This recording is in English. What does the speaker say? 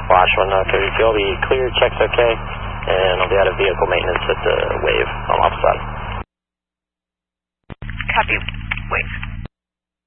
Wash 132, I'll be clear, check's okay, and I'll be out of vehicle maintenance at the Wave on Lopside. Copy, Wave.